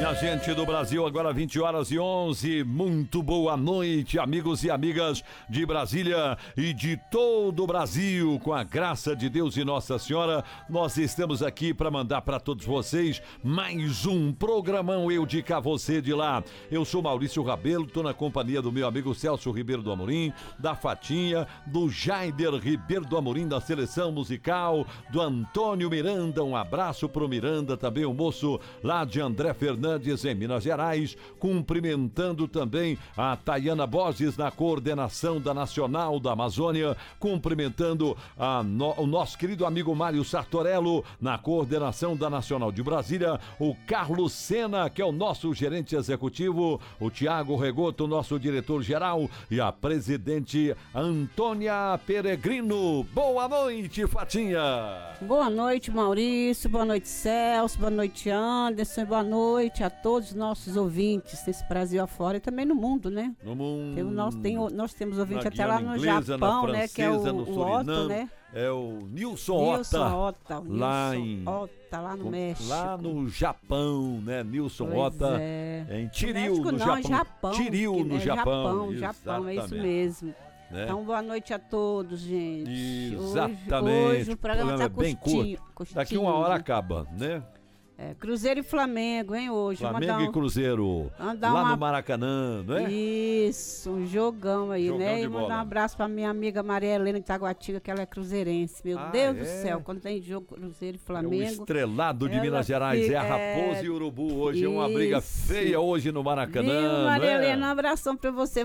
Minha gente do Brasil, agora 20h11, muito boa noite, amigos e amigas de Brasília e de todo o Brasil, com a graça de Deus e Nossa Senhora, nós estamos aqui para mandar para todos vocês mais um programão Eu de Cá, Você de Lá. Eu sou Maurício Rabelo, estou na companhia do meu amigo Celso Ribeiro do Amorim, da Fatinha, do Jaider Ribeiro do Amorim, da seleção musical, do Antônio Miranda, um abraço pro Miranda, também o moço lá de André Fernandes, em Minas Gerais, cumprimentando também a Tayana Borges na coordenação da Nacional da Amazônia, cumprimentando o nosso querido amigo Mário Sartorello na coordenação da Nacional de Brasília, o Carlos Sena, que é o nosso gerente executivo, o Tiago Regoto, nosso diretor-geral, e a presidente Antônia Peregrino. Boa noite, Fatinha! Boa noite, Maurício, boa noite, Celso, boa noite, Anderson, boa noite a todos os nossos ouvintes nesse Brasil afora e também no mundo, né? No mundo. Nós temos ouvintes até lá no inglesa, Japão, francesa, né? Que é o Otto, né? É o Nilson Ota, lá no México. Lá no Japão, né? Nilson Ota, em Tiril, México, no não, Japão. Tiril, no Japão. Japão, é isso mesmo. Né? Então, boa noite a todos, gente. Exatamente. Hoje o programa tá bem curto. Daqui uma hora acaba, né? Cruzeiro e Flamengo, hein, hoje. Flamengo e Cruzeiro, lá no Maracanã, não é? Isso, um jogão aí, né? E mandar um abraço pra minha amiga Maria Helena de Taguatinga, que ela é cruzeirense. Meu Deus do céu, quando tem jogo Cruzeiro e Flamengo... É o estrelado de Minas Gerais, é a Raposa e Urubu. Hoje é uma briga feia hoje no Maracanã. Maria Helena, um abração pra você.